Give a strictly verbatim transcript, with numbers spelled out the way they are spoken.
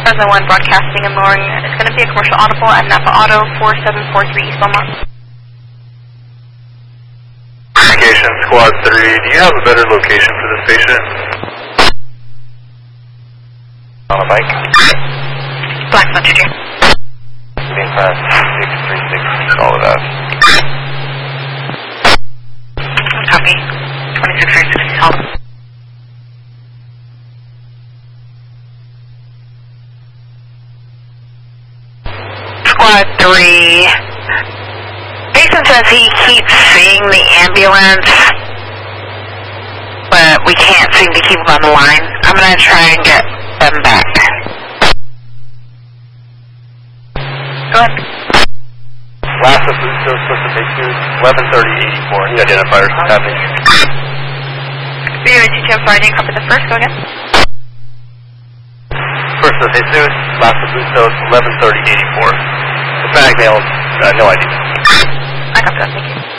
Fresno one broadcasting and lowering. It's going to be a commercial audible at Napa Auto four seven four three East Belmont. Communication Squad three, do you have a better location for this patient? On the mic. Black Thunder two. Being fast six three six, all of that. Copy. twenty-six three six, solid. Squad three. Jason says he keeps seeing the ambulance, but we can't seem to keep him on the line. I'm going to try and get them back. Go ahead. Last of Lucio, supposed to make you eleven thirty eighty-four. Any identifiers happening? Video G T M Friday, copy the first, go again. First of Jesus, last of Lucio, eleven thirty eighty-four. Hispanic male, uh, no I D. I copy that, thank you.